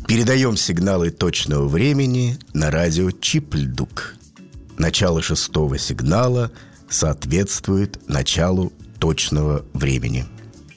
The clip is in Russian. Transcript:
Передаем сигналы точного времени на радио Чипльдук. Начало 6-го сигнала соответствует началу точного времени.